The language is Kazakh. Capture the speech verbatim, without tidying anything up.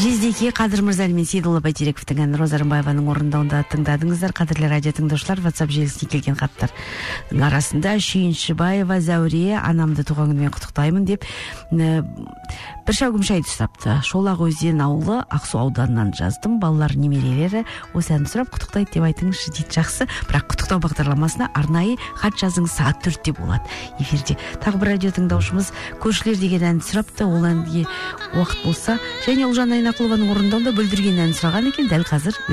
Жездеке Кадыр Мырза мен Сейдулла Байтерековтің әнін Роза Рымбаеваның орындауында тыңдадыңыздар. Қадірлі радио тыңдаушылар, WhatsApp желісіне келген хаттардың арасында Шүйіншібаева Зәуре анамды туған күнімен құттықтаймын деп бір шәугім шайды сұрапты. Шолақ өзен ауылы Ақсу ауданынан жаздым. Балалар немерелері осы әнді сұрап құттықтайды деп айтыңызшы дейді. Жақсы, бірақ құттықтау бағдарламасына арнайы хат жазыңыз, сағат төртте болады эфирде. Тағы бір радио тыңдаушымыз көршілер деген әнді сұрапты. Ол әнге уақыт болса және Ұлжан Айнақұлованың орындауында бүлдірген әнін сұраған екен. Дәл қазір